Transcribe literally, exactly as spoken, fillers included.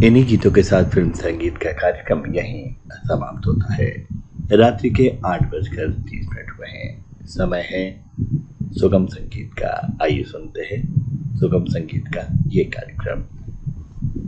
इन्हीं गीतों के साथ फिल्म संगीत का कार्यक्रम यहीं समाप्त होता है। रात्रि के आठ बजकर तीस मिनट हुए हैं। समय है सुगम संगीत का। आइए सुनते हैं सुगम संगीत का ये कार्यक्रम।